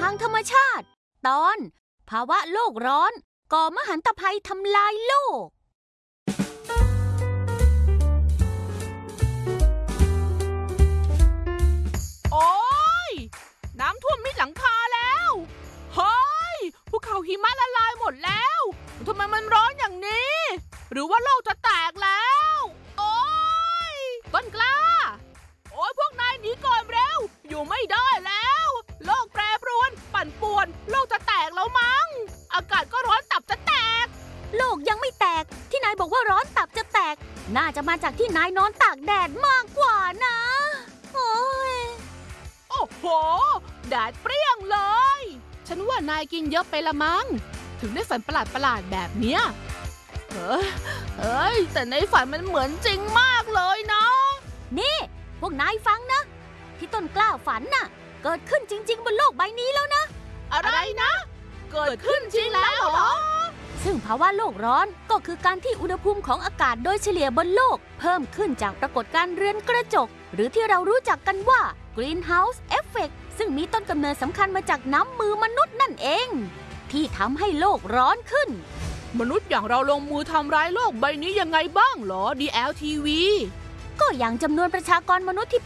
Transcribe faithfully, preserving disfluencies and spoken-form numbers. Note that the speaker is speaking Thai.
างธรรมชาติตอนภาวะโลกร้อนก่อมหันตภัยทำลายโลกโอ๊ยน้ำท่วมมิดหลังคาแล้วเฮ้ยภูเขาหิมะละลายหมดแล้วทำไมมันร้อนอย่างนี้หรือว่าโลกจะแตกแล้วโอ๊ยต้นกล้าโอ๊ยพวกนายหนีก่อนเร็วอยู่ไม่ได้แล้วโลกแปรปรวนปั่นป่วนโลกจะแตกแล้วมั้งอากาศก็ร้อนตับจะแตกโลกยังไม่แตกที่นายบอกว่าร้อนตับจะแตกน่าจะมาจากที่นายนอนตากแดดมากกว่านะโอ้ยโอ้โหแดดเปรี้ยงเลยฉันว่านายกินเยอะไปละมั้งถึงได้ฝันประหลาดประหลาดแบบเนี้ยเฮ้ยเฮ้ยแต่ในฝันมันเหมือนจริงมากเลยนะนี่พวกนายฟังนะที่ต้นกล้าฝันน่ะเกิดขึ้นจริงๆบนโลกใบนี้แล้วนะอะไรนะเกิดขึ้นจริงแล้วเหรอซึ่งภาวะโลกร้อนก็คือการที่อุณหภูมิของอากาศโดยเฉลี่ยบนโลกเพิ่มขึ้นจากปรากฏการณ์เรือนกระจกหรือที่เรารู้จักกันว่า Greenhouse Effect ซึ่งมีต้นกำเนิดสำคัญมาจากน้ำมือมนุษย์นั่นเองที่ทำให้โลกร้อนขึ้นมนุษย์อย่างเราลงมือทำร้ายโลกใบนี้ยังไงบ้างเหรอ ดี แอล ที วีก็อย่างจำนวนประชากรมนุษย์ที่